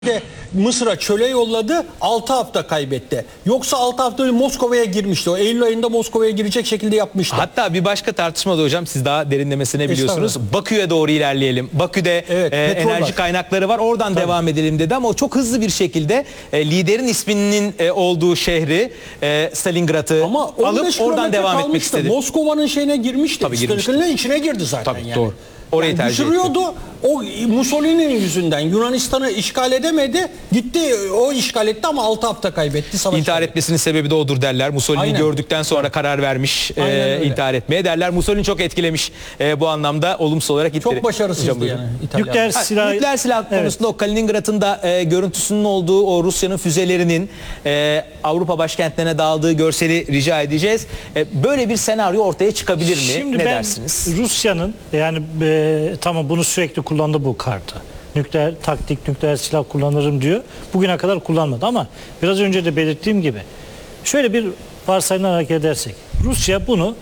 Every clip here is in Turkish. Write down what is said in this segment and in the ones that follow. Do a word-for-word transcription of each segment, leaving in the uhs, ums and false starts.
de Mısır'a çöle yolladı, altı hafta kaybetti. Yoksa altı hafta önce Moskova'ya girmişti. O Eylül ayında Moskova'ya girecek şekilde yapmıştı. Hatta bir başka tartışmada hocam, siz daha derinlemesine biliyorsunuz. Bakü'ye doğru ilerleyelim. Bakü'de evet, e, enerji var. kaynakları var. Oradan Tabii. devam edelim dedi ama o çok hızlı bir şekilde e, liderin isminin e, olduğu şehri e, Stalingrad'ı alıp oradan devam kalmıştı. etmek istedi. Moskova'nın şeyine girmişti. Tabii girmişti. içine girdi zaten. Tabii, yani. Doğru. Orayı yani tercih düşürüyordu. etti. O Mussolini'nin yüzünden Yunanistan'ı işgal edemedi. Gitti o işgal etti ama altı hafta kaybetti. Savaş İntihar kaybetti. etmesinin sebebi de odur derler. Mussolini gördükten sonra evet. karar vermiş e, intihar etmeye derler. Mussolini çok etkilemiş e, bu anlamda olumsuz olarak Hitler'i. Çok başarısızdı yani. Nükleer silah, nükleer silah evet. konusunda o Kaliningrad'ın da e, görüntüsünün olduğu o Rusya'nın füzelerinin e, Avrupa başkentlerine dağıldığı görseli rica edeceğiz. E, böyle bir senaryo ortaya çıkabilir mi? Şimdi ne ben dersiniz? Rusya'nın yani e, tamam bunu sürekli kullandı bu kartı. Nükleer taktik, nükleer silah kullanırım diyor. Bugüne kadar kullanmadı ama biraz önce de belirttiğim gibi şöyle bir varsayımdan hareket edersek Rusya bunu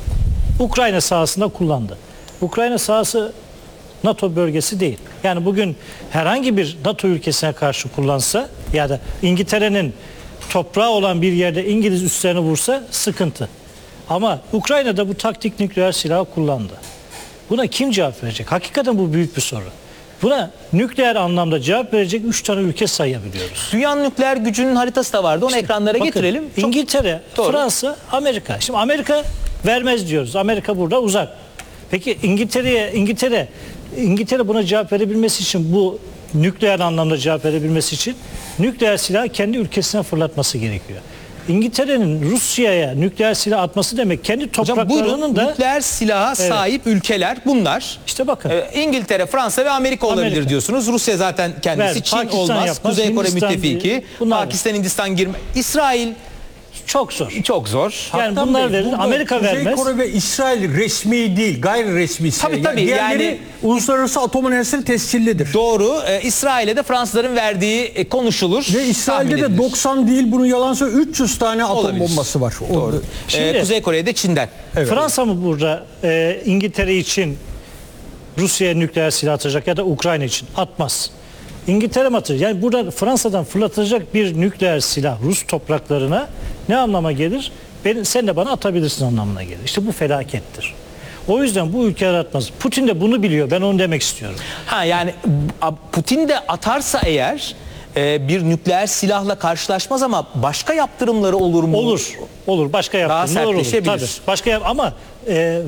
Ukrayna sahasında kullandı. Ukrayna sahası NATO bölgesi değil. Yani bugün herhangi bir NATO ülkesine karşı kullansa ya da İngiltere'nin toprağı olan bir yerde İngiliz üslerini vursa sıkıntı. Ama Ukrayna'da bu taktik nükleer silahı kullandı. Buna kim cevap verecek? Hakikaten bu büyük bir soru. Buna nükleer anlamda cevap verecek üç tane ülke sayabiliyoruz. Dünyanın nükleer gücünün haritası da vardı. Onu işte, ekranlara bakın, getirelim. Çok İngiltere, doğru. Fransa, Amerika. Şimdi Amerika vermez diyoruz. Amerika burada uzak. Peki İngiltere'ye İngiltere İngiltere buna cevap verebilmesi için, bu nükleer anlamda cevap verebilmesi için nükleer silahı kendi ülkesine fırlatması gerekiyor. İngiltere'nin Rusya'ya nükleer silah atması demek kendi topraklarının da nükleer silaha evet. sahip ülkeler bunlar. İşte bakın. Ee, İngiltere, Fransa ve Amerika, Amerika olabilir diyorsunuz. Rusya zaten kendisi, Ver, Çin Pakistan olmaz. Yapmaz, Kuzey Kore müttefiki. Pakistan, Hindistan girme. İsrail çok zor. Çok zor. Yani Hatta bunlar verir, Amerika Kuzey vermez. Kore ve İsrail resmi değil, gayri resmi. Tabii tabii. Yani, diğerleri yani uluslararası atom enerjisi tescillidir. Doğru. Ee, İsrail'e de Fransızların verdiği e, konuşulur. Ve İsrail'de de doksan değil, bunu yalan söylüyor, üç yüz tane atom Olabilir. bombası var. Doğru. Şimdi, ee, Kuzey Kore'de Çin'den. Evet. Fransa mı burada e, İngiltere için Rusya'ya nükleer silah atacak ya da Ukrayna için? Atmaz. İngiltere mi atacak? Yani burada Fransa'dan fırlatacak bir nükleer silah Rus topraklarına ne anlama gelir? Ben, sen de bana atabilirsin anlamına gelir. İşte bu felakettir. O yüzden bu ülkeler atmaz. Putin de bunu biliyor. Ben onu demek istiyorum. Ha yani Putin de atarsa eğer e, bir nükleer silahla karşılaşmaz ama başka yaptırımları olur mu? Olur. Olur. Başka yaptırımları olur. Tabii. Başka yap ama e,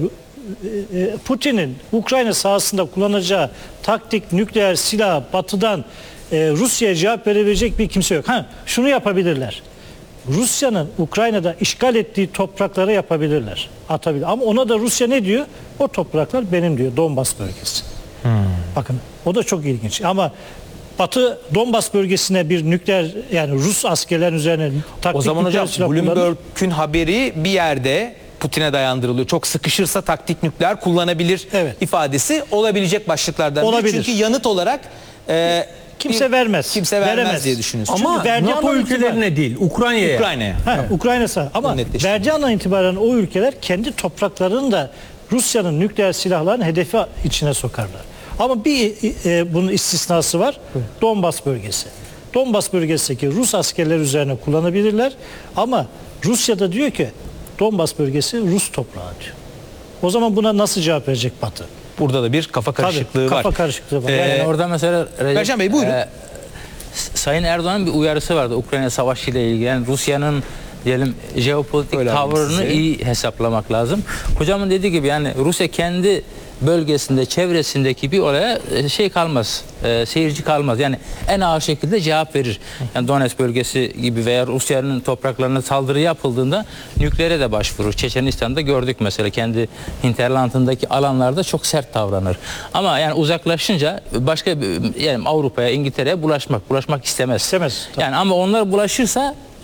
Putin'in Ukrayna sahasında kullanacağı taktik nükleer silah batıdan e, Rusya'ya cevap verebilecek bir kimse yok. Ha, şunu yapabilirler. Rusya'nın Ukrayna'da işgal ettiği topraklara yapabilirler. Atabilir. Ama ona da Rusya ne diyor? O topraklar benim diyor. Donbas bölgesi. Hmm. Bakın o da çok ilginç. Ama Batı Donbas bölgesine bir nükleer, yani Rus askerlerin üzerine taktik o zaman nükleer hocam silah Bloomberg'ün haberi bir yerde Putin'e dayandırılıyor. Çok sıkışırsa taktik nükleer kullanabilir evet. ifadesi olabilecek başlıklardan Olabilir. Çünkü yanıt olarak e, kimse vermez. Kimse vermez, veremez diye düşünüyorsun. Ama NATO ülkelerine değil, Ukrayna'ya. Ukrayna'ya. Evet. Ukrayna'sa ama verdiği andan itibaren o ülkeler kendi topraklarını da Rusya'nın nükleer silahlarını hedefi içine sokarlar. Ama bir e, bunun istisnası var. Hı. Donbas bölgesi. Donbas bölgesindeki Rus askerler üzerine kullanabilirler. Ama Rusya da diyor ki Donbas bölgesi Rus toprağı diyor. O zaman buna nasıl cevap verecek Batı? Burada da bir kafa karışıklığı Tabii, var. Kafa karışıklığı var. Ee, yani orada mesela Recep Bey buyurun. E, Sayın Erdoğan'ın bir uyarısı vardı Ukrayna Savaşı ile ilgili. Yani Rusya'nın diyelim jeopolitik Öyle tavrını iyi hesaplamak lazım. Hocamın dediği gibi yani Rusya kendi bölgesinde, çevresindeki bir olaya şey kalmaz, e, seyirci kalmaz. Yani en ağır şekilde cevap verir. Yani Donetsk bölgesi gibi veya Rusya'nın topraklarına saldırı yapıldığında nükleere de başvurur. Çeçenistan'da gördük mesela, kendi hinterlandındaki alanlarda çok sert davranır. Ama yani uzaklaşınca başka yani Avrupa'ya, İngiltere'ye bulaşmak, bulaşmak istemez. İstemez. Yani ama onlar bulaşırsa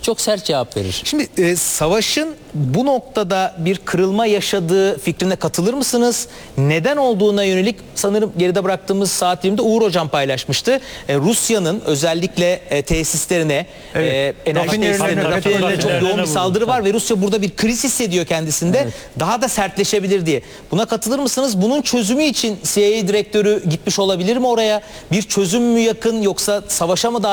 çok sert cevap verir. Şimdi e, savaşın bu noktada bir kırılma yaşadığı fikrine katılır mısınız? Neden olduğuna yönelik sanırım geride bıraktığımız saat diliminde Uğur Hocam paylaşmıştı. E, Rusya'nın özellikle e, tesislerine, Evet. e, enerji Rafinerlerine, tesislerine, rafinerlerine çok rafinerlerine yoğun bir vurdu. saldırı var ve Rusya burada bir kriz hissediyor kendisinde. Daha da sertleşebilir diye. Buna katılır mısınız? Bunun çözümü için C I A direktörü gitmiş olabilir mi oraya? Bir çözüm mü yakın, yoksa savaşa mı daha